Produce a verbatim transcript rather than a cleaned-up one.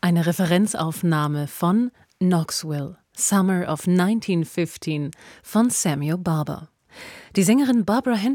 Eine Referenzaufnahme von Knoxville, Summer of neunzehnhundertfünfzehn von Samuel Barber. Die Sängerin Barbara